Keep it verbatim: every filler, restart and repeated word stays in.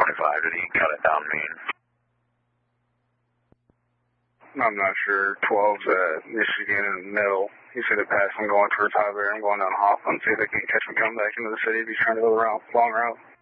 twenty-five, did he cut it down mean? I'm not sure. twelve's at Michigan in the middle. He said it passed. I'm going towards Highbury. I'm going down Hoffman. See if they can catch me coming back into the city if he's trying to go the route, long route.